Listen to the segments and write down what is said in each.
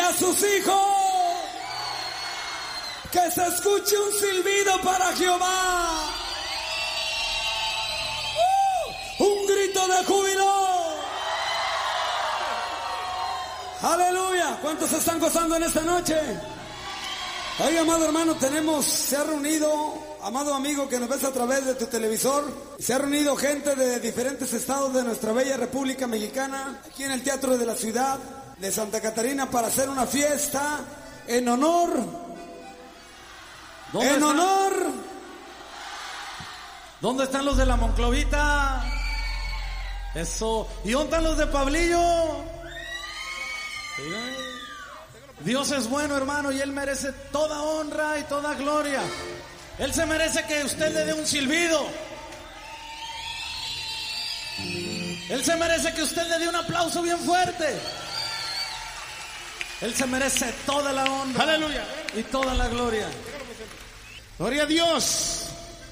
a sus hijos. Que se escuche un silbido para Jehová. Un grito de júbilo. Aleluya. ¿Cuántos se están gozando en esta noche? Oye, amado hermano, se ha reunido, amado amigo que nos ves a través de tu televisor, se ha reunido gente de diferentes estados de nuestra bella República Mexicana, aquí en el Teatro de la Ciudad de Santa Catarina, para hacer una fiesta en honor. ¿Dónde están los de la Monclovita? Eso. ¿Y dónde están los de Pablillo? Dios es bueno, hermano, y Él merece toda honra y toda gloria. Él se merece que usted le dé un silbido. Él se merece que usted le dé un aplauso bien fuerte. Él se merece toda la honra. Aleluya. Y toda la gloria. Gloria a Dios.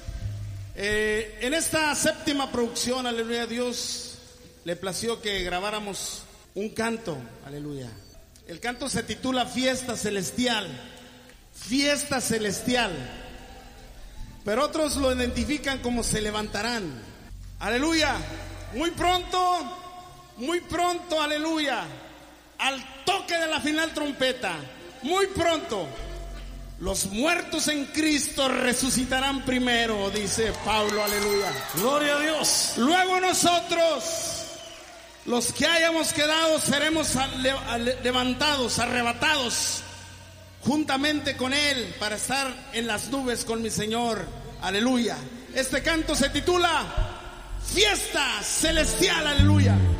En esta séptima producción, aleluya a Dios, le plació que grabáramos un canto, aleluya. El canto se titula Fiesta Celestial. Fiesta Celestial. Pero otros lo identifican como Se Levantarán. Aleluya. Muy pronto, aleluya, al toque de la final trompeta, muy pronto, los muertos en Cristo resucitarán primero, dice Pablo, aleluya. Gloria a Dios. Luego nosotros, los que hayamos quedado, seremos levantados, arrebatados, juntamente con Él, para estar en las nubes con mi Señor, aleluya. Este canto se titula Fiesta Celestial, aleluya.